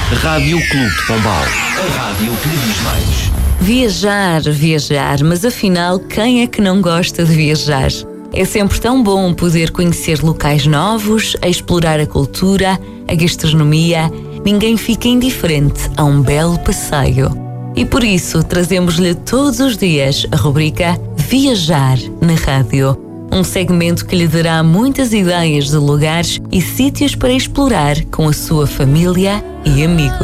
Rádio Clube de Pombal. A rádio que lhe diz mais. Viajar, mas afinal, quem é que não gosta de viajar? É sempre tão bom poder conhecer locais novos, a explorar a cultura, a gastronomia. Ninguém fica indiferente a um belo passeio. E por isso trazemos-lhe todos os dias a rubrica Viajar na Rádio. Um segmento que lhe dará muitas ideias de lugares e sítios para explorar com a sua família e amigos.